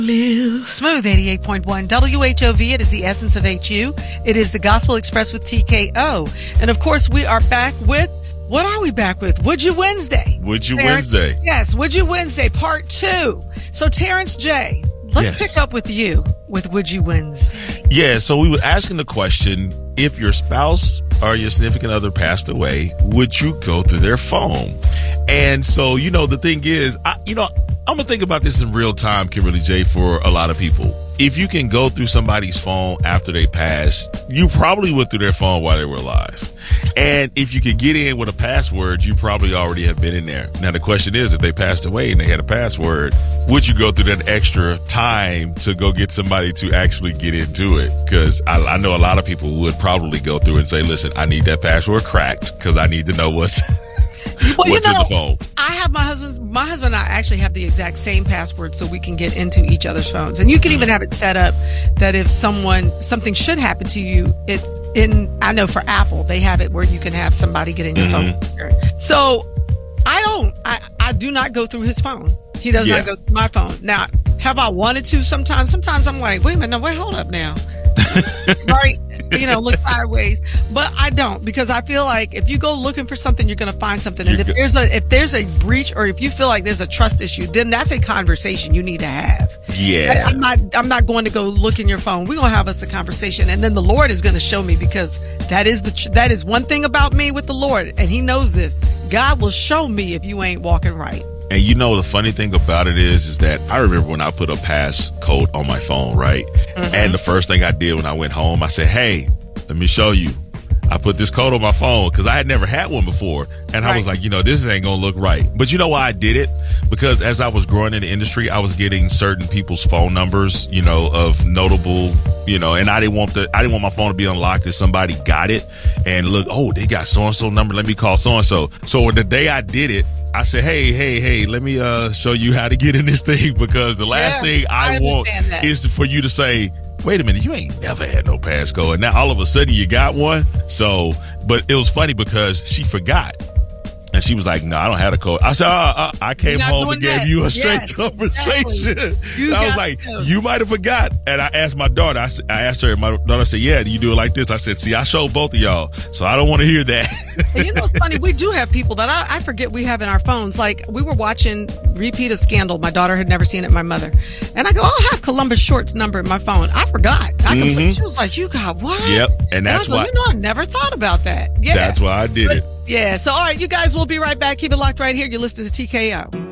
Smooth 88.1 WHOV. It is the essence of HU. It is the Gospel Express with TKO. And of course, we are back with, what are we back with? Would You Wednesday. Would You Terrence? Wednesday. Yes, Would You Wednesday, part 2. So Terrence J., let's pick up with you with Would You Wednesday. Yeah, so we were asking the question, if your spouse or your significant other passed away, would you go through their phone? And so, the thing is, I'm going to think about this in real time, Kimberly J, for a lot of people. If you can go through somebody's phone after they passed, you probably went through their phone while they were alive. And if you could get in with a password, you probably already have been in there. Now, the question is, if they passed away and they had a password, would you go through that extra time to go get somebody to actually get into it? Because I know a lot of people would probably go through and say, listen, I need that password cracked because I need to know what's in the phone. I have my husband and I actually have the exact same password so we can get into each other's phones. And you can even have it set up that if something should happen to you, I know for Apple, they have it where you can have somebody get in your phone. So I do not go through his phone. He does not go through my phone. Now, have I wanted to sometimes? Sometimes I'm like, wait a minute, hold up now. Right? Look sideways. But I don't, because I feel like if you go looking for something, you're going to find something. And if there's a breach, or if you feel like there's a trust issue, then that's a conversation you need to have. Yeah. I'm not going to go look in your phone. We're going to have us a conversation, and then the Lord is going to show me, because that is one thing about me with the Lord, and He knows this. God will show me if you ain't walking right. And the funny thing about it is that I remember when I put a passcode on my phone, right? And the first thing I did when I went home, I said, hey, let me show you. I put this code on my phone because I had never had one before. And I was like, this ain't going to look right. But you know why I did it? Because as I was growing in the industry, I was getting certain people's phone numbers, of notable, and I didn't want my phone to be unlocked if somebody got it and look, oh, they got so-and-so number. Let me call so-and-so. So the day I did it, I said, hey, let me show you how to get in this thing, because the last thing I want is for you to say, wait a minute, you ain't never had no passcode. And now all of a sudden you got one. So, but it was funny because she forgot. And she was like, no, I don't have a code. I said, I came home and gave you a straight conversation. Exactly. I was like, you might have forgot. And I asked my daughter, I asked her, my daughter said, yeah, do you do it like this? I said, see, I showed both of y'all, so I don't want to hear that. And it's funny, we do have people that I forget we have in our phones. Like, we were watching repeat of Scandal. My daughter had never seen it, my mother. And I go, I have Columbus Short's number in my phone. I forgot. She was like, you got what? Yep. And that's why. I never thought about that. Yeah. That's why I did it. Yeah. So, all right, you guys, we'll be right back. Keep it locked right here. You're listening to TKO.